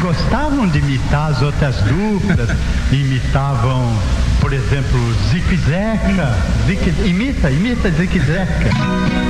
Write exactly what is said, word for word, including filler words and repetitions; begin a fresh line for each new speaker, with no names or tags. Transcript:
gostavam de imitar as outras duplas, imitavam, por exemplo, Zique Zeca, Zique, imita, imita Zique Zeca.